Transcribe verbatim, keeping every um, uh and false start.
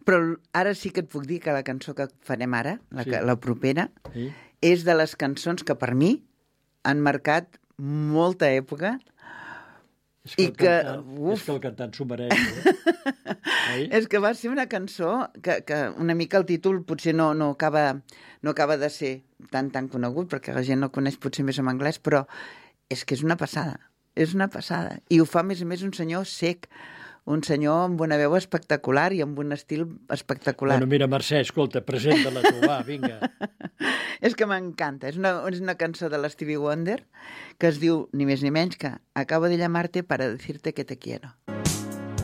Però ara sí que et puc dir que la cançó que farem ara, la, Sí. que, la propera, Sí. és de les cançons que per mi han marcat molta època. És que, I el que, cantant, uf. és que el cantant s'ho mereix. Eh? Oi? És que va ser una cançó que, que una mica el títol potser no, no, acaba, no acaba de ser tan tan conegut, perquè la gent no coneix potser més en anglès, però és que és una passada, és una passada. I ho fa, a més a més, un senyor sec, un senyor amb una veu espectacular i amb un estil espectacular. Bueno, mira, Mercè, escolta, presenta-la tu, va, vinga. És que m'encanta. És una, és una cançó de l'Stevie Wonder que es diu, ni més ni menys, que Acabo de llamarte para decirte que te quiero.